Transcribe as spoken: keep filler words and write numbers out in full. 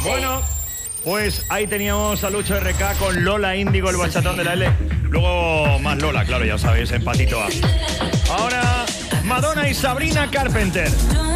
Bueno, pues ahí teníamos a Lucho R K con Lola Índigo, el bachatón de la L. Luego más Lola, claro, ya sabéis, en Patito A. Ahora, Madonna y Sabrina Carpenter.